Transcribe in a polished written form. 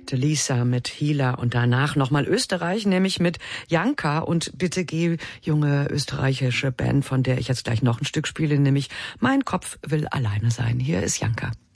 De Lisa mit Healer und danach nochmal Österreich, nämlich mit Janka und Bitte geh, junge österreichische Band, von der ich jetzt gleich noch ein Stück spiele, nämlich Mein Kopf will alleine sein. Hier ist Janka.